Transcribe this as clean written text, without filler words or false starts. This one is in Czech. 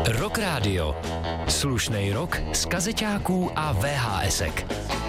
Rock Radio. Slušnej rock z kazeťáků a VHSek.